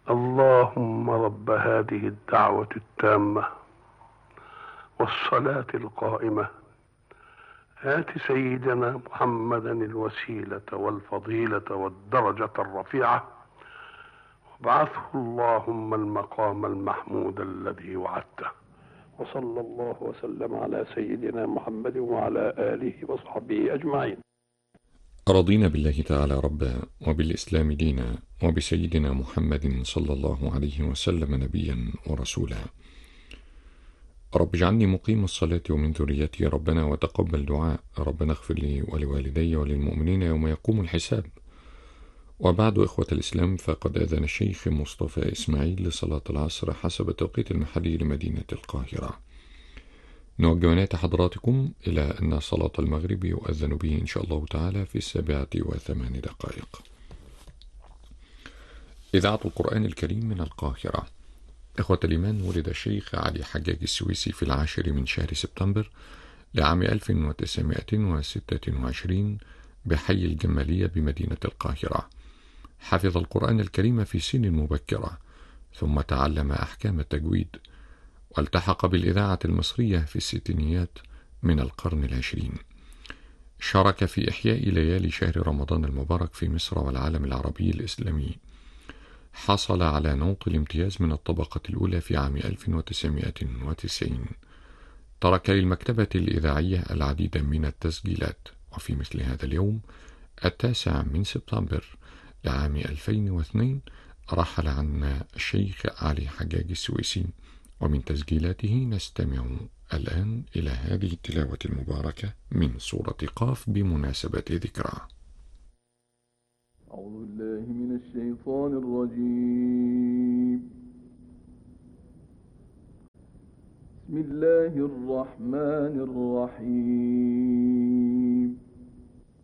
اللهم رب هذه الدعوة التامة والصلاة القائمة، آت سيدنا محمدا الوسيلة والفضيلة والدرجة الرفيعة، وابعثه اللهم المقام المحمود الذي وعدته. وصلى الله وسلم على سيدنا محمد وعلى آله وصحبه أجمعين. رضينا بالله تعالى ربا، وبالإسلام دينا، وبسيدنا محمد صلى الله عليه وسلم نبيا ورسولا. رب اجعلني مقيم الصلاة ومن ذريتي، ربنا وتقبل دعاء، ربنا اغفر لي ولوالدي وللمؤمنين يوم يقوم الحساب. وبعد، إخوة الإسلام، فقد أذن الشيخ مصطفى إسماعيل لصلاة العصر حسب التوقيت المحلي لمدينة القاهرة. نوجه عناية حضراتكم إلى أن صلاة المغرب يؤذن به إن شاء الله تعالى في 7:08. إذاعة القرآن الكريم من القاهرة. إخوة الإيمان، ولد الشيخ علي حجاج السويسي في 10 من شهر سبتمبر لعام 1926 بحي الجمالية بمدينة القاهرة. حفظ القرآن الكريم في سن مبكرة، ثم تعلم أحكام التجويد، والتحق بالإذاعة المصرية في الستينيات من القرن العشرين. شارك في إحياء ليالي شهر رمضان المبارك في مصر والعالم العربي الإسلامي. حصل على نوط الامتياز من الطبقة الأولى في عام 1990. ترك للمكتبة الإذاعية العديد من التسجيلات، وفي مثل هذا اليوم 9 من سبتمبر لعام 2002 رحل عنا الشيخ علي حجاج السويسي، ومن تسجيلاته نستمع الآن إلى هذه التلاوة المباركة من سورة قاف بمناسبة ذكرى. أعوذ بالله من الشيطان الرجيم. بسم الله الرحمن الرحيم.